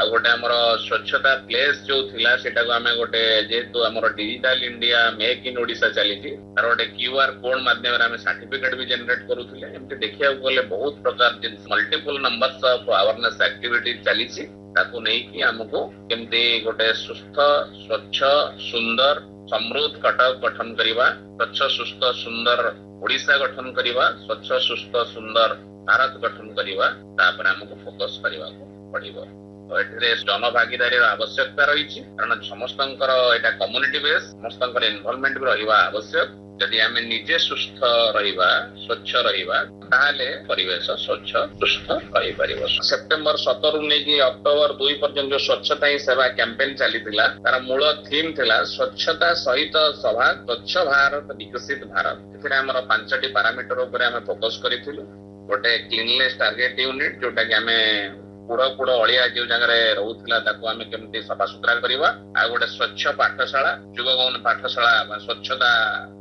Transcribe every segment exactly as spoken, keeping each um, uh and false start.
गोटे आमर स्वच्छता प्लेस जो थिला सेटा को आमे गोटे जेतु आमर digital India make in Odisha चली तार गोटे क्यूआर कोड माध्यम रे आमे सर्टिफिकेट भी जनरेट करूथिले एमते देखिया गले बहुत प्रकार multiple numbers of awareness activity चली ताकू नहीं कि हमको केमती गोटे सुस्थ स्वच्छ सुंदर समृद्ध कटक गठन करिवा स्वच्छ सुस्थ सुंदर ओडिशा गठन करिवा स्वच्छ सुस्थ सुंदर भारत गठन करिवा तापर हमको फोकस करिवा पड़िबो। तो एठरे जन भागीदारी आवश्यकता रही कारण समस्तंकर एटा कम्युनिटी बेस समस्तंकर इन्वॉल्वमेंट भी रहिबा आवश्यक। यदि आमे निजे सुस्थ रहिबा स्वच्छ रहिबा ताले परिवेश स्वच्छ सुस्थ रहि परिबो। सेप्टेम्बर सत्रह रु नेकी अक्टोबर दो पर्यंत जो स्वच्छता ही सेवा कैंपेन चली थिला तार मूल थीम थिला स्वच्छता सहित सभा स्वच्छ भारत विकसित भारत। एथिरे हमर पांचटी पैरामीटर ऊपर हमें फोकस करिथिलु। गोटे क्लीनलीनेस टारगेट यूनिट जोटा कि हमें कूड़ कूड़ अलिया जो जगह रोला आम केमती सफा सुतरा करवा आ गोटे स्वच्छ पाठशाला युवक पाठशाला स्वच्छता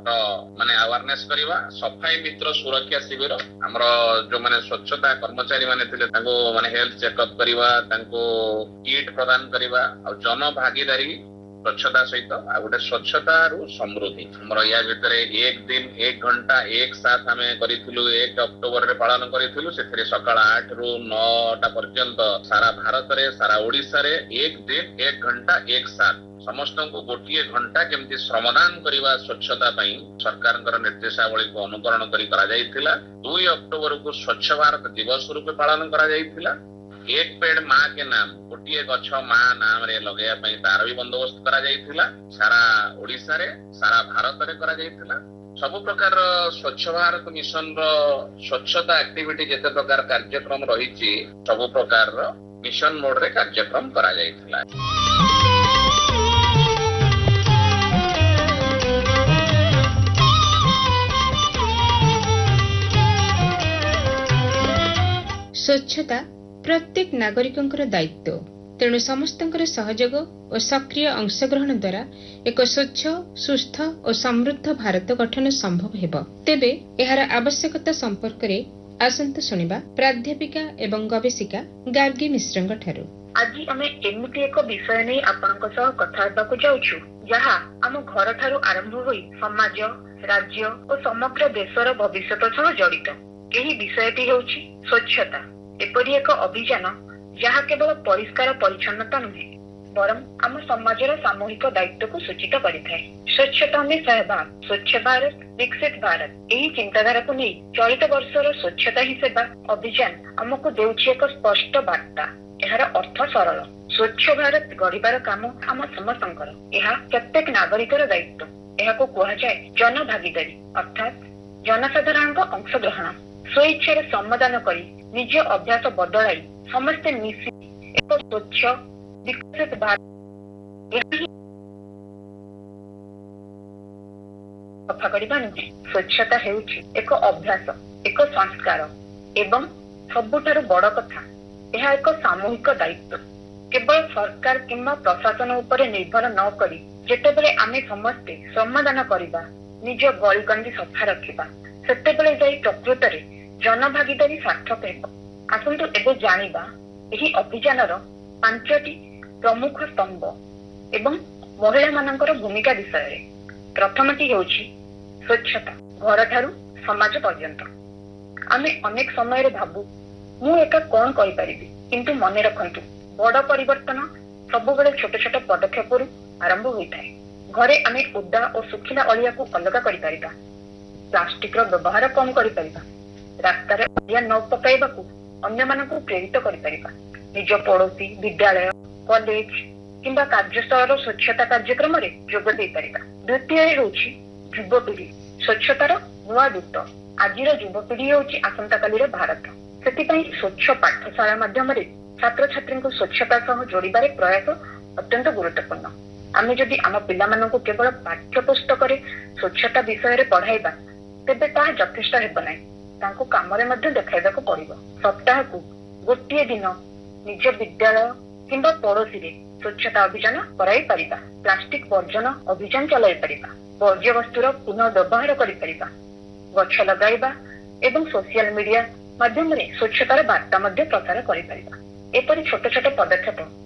माने अवेयरनेस करवा सफाई मित्र सुरक्षा शिविर आमर जो माने स्वच्छता कर्मचारी माने थिले तांको माने हेल्थ चेकअप करवा तांको किट प्रदान करवा आ जन भागीदारी स्वच्छता सहित आ गोटे स्वच्छता रु समृद्धि हमर या भितर एक दिन एक घंटा एक साथ आमे करिथिलु एक अक्टोबर रे पालन करिथिलु सेथिरे सकाळ आठ रु नौ टा पर्यंत सारा भारत रे सारा ओडिसा रे एक दिन एक घंटा एक साथ समस्त को गोटे घंटा केमती श्रमदान करवा स्वच्छता पई सरकार निर्देशावली को अनुकरण करी करा जायतिला। दो अक्टोबर को स्वच्छ भारत दिवस रूपे पालन करा जायतिला। एक पेड़ माँ के नाम गोटे गछ माँ नाम रे लगेया पई तार भी बंदोबस्त करा जायतिला। सारा ओडिसा रे सारा भारत रे करा जायतिला। सब प्रकार स्वच्छ भारत मिशन रो स्वच्छता एक्टिविटी जेते प्रकार कार्यक्रम रहिछि सब प्रकार रो मिशन मोड रे कार्यक्रम करा जायतिला। स्वच्छता प्रत्येक नागरिकंकर दायित्व तेणु समस्तंकर सहयोग और सक्रिय अंशग्रहण द्वारा एक स्वच्छ सुस्थ और समृद्ध भारत गठन संभव हेब। तेबे एहार आवश्यकता संपर्क रे आसंत सुनिबा प्राध्यापिका एवं गवेषिका गार्गी मिश्रंग ठारू। आज आमे एमिति एक विषय नै आपनक सह कथा हेबाकु जाउछु जहा आम घर ठारू आरंभ होई समाज राज्य और समग्र देशर भविष्यत सह जड़ित। एही विषयटी हेउछि स्वच्छता। एपरि एक अभियान जहाँ केवल परिष्कार परिच्छन्नता नुहे बरं आम समाजर सामूहिक दायित्व को सूचित करिथाय। स्वच्छता में सहभाग स्वच्छ भारत विकसित भारत एही चिंताधारा को नहीं चलित वर्षर स्वच्छता ही सेवा अभियान आमको देउछि एक स्पष्ट वार्ता। एहार अर्थ सरल स्वच्छ भारत गढ़िबार काम आम समस्तंकर एहा प्रत्येक नागरिकर दायित्व। एहाको कुहा जाय जन भागीदारी अर्थात जनसाधारणक अंशग्रहण स्वेच्छार सम्मादान करी निज अभ्यास बदलाई समस्ते मिसी एक स्वच्छ विकसित भारत सफा करबा नुहे। स्वच्छता हेउछि एक अभ्यास एक संस्कार एवं सबुठारु बड़ कथा यह एक सामूहिक दायित्व। केवल सरकार किंबा प्रशासन उपरे निर्भर न करी जेतेबेले आमे समस्ते श्रमदान करिबा निज गଳିकंदी सफा रखिबा सेतेबेले जाई प्रकृतरे जन भागीदारी सार्थक हेब। आसंतु एबे जानिबा एही अभियानर पांचटी प्रमुख स्तंभ एवं महिला मानकर भूमिका विषय रे। प्रथमटी हेउछि स्वच्छता घर ठारू समाज पर्यंत। आमे अनेक समय रे भाबु मु एका कोन करि परिबि किंतु मने रखंतु बड़ परिवर्तन सबुबेले छोट छोट पदक्षेप आरंभ होइथाय। घरे आमे उद्दा और सुखिला अलिया को अलग करि परिबा प्लास्टिक रो व्यवहार कम करि परिबा रास्ता रे अलिया न पकाइबाकू अन्य मानकू प्रेरित करि परिबा निज पड़ोसी विद्यालय कॉलेज किंबा कार्यस्थल स्वच्छता कार्यक्रम रे जोग दे परिबा। द्वितीय हेउछि युवपीढ़ी स्वच्छतार नुआ दूत। आजिर युवपीढ़ी हेउछि आसंता कालीर भारत। सेतिपई स्वच्छ पाठशाला माध्यम रे छात्र छात्री को स्वच्छता सह जोड़िबारे प्रयास अत्यंत गुरुत्वपूर्ण। आमे जदि आम पिला मानकू केवल पाठ्य पुस्तक रे स्वच्छता विषय रे पढ़ाइबा तेबे ताहा यथेष्ट हेब नाही तांको कामरे मध्ये देखाइबाकू पड़िबो। सप्ताह को गोटे दिन निज विद्यालय किंबा पड़ोसी रे स्वच्छता अभियान कराई परिबा। प्लास्टिक वर्जन अभियान चलाई परिबा। वर्ज्य वस्तुर पुनः व्यवहार करि परिबा। गछ लगाइबा एवं सोशल मीडिया माध्यम रे स्वच्छतार वार्ता मध्ये प्रचार करि परिबा। एपरि छोट छोट पदक्षेप